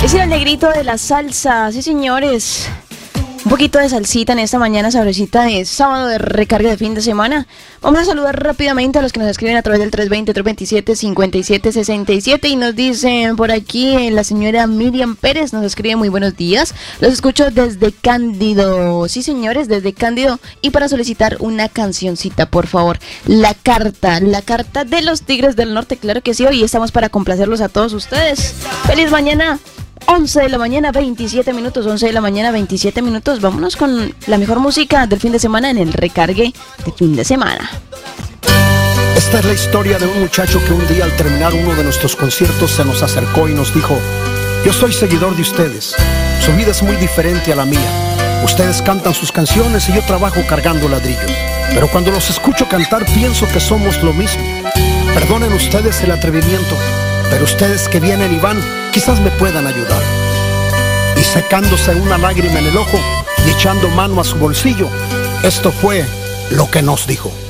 Es el negrito de la salsa, sí señores. Un poquito de salsita en esta mañana sabrosita de sábado de recarga de fin de semana. Vamos a saludar rápidamente a los que nos escriben a través del 320-327-5767 y nos dicen por aquí la señora Miriam Pérez nos escribe muy buenos días. Los escucho desde Cándido, sí señores, desde Cándido, y para solicitar una cancioncita, por favor. La carta de los Tigres del Norte, claro que sí, hoy estamos para complacerlos a todos ustedes. ¡Feliz mañana! 11 de la mañana, 27 minutos, 11 de la mañana, 27 minutos. Vámonos con la mejor música del fin de semana en el recargue de fin de semana. Esta es la historia de un muchacho que un día al terminar uno de nuestros conciertos se nos acercó y nos dijo: yo soy seguidor de ustedes, su vida es muy diferente a la mía. Ustedes cantan sus canciones y yo trabajo cargando ladrillos, pero cuando los escucho cantar pienso que somos lo mismo. Perdonen ustedes el atrevimiento, pero ustedes que vienen y van, quizás me puedan ayudar. Y secándose una lágrima en el ojo y echando mano a su bolsillo, esto fue lo que nos dijo.